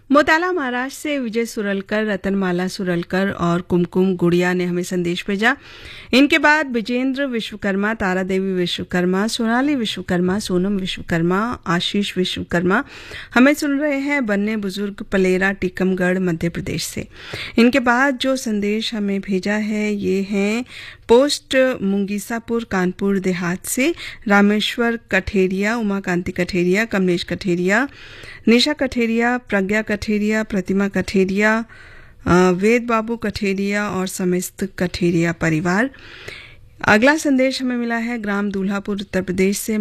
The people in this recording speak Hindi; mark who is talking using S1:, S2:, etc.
S1: मोताला महाराष्ट्र से विजय सुरलकर, रतनमाला सुरलकर और कुमकुम गुड़िया ने हमें संदेश भेजा। इनके बाद विजेंद्र विश्वकर्मा, तारा देवी विश्वकर्मा, सोनाली विश्वकर्मा, सोनम विश्वकर्मा, आशीष विश्वकर्मा हमें सुन रहे हैं बन्ने बुजुर्ग पलेरा, टीकमगढ़, मध्य प्रदेश से। इनके बाद जो संदेश हमें भेजा है ये है पोस्ट मुंगीसापुर, कानपुर देहात से रामेश्वर कठेरिया, उमाकांति कठेरिया, कमलेश कठेरिया, निशा कठेरिया, प्रज्ञा कठेरिया, प्रतिमा कठेरिया, वेद बाबू कठेरिया और समस्त कठेरिया परिवार। अगला संदेश हमें मिला है ग्राम दूल्हापुर, उत्तर प्रदेश से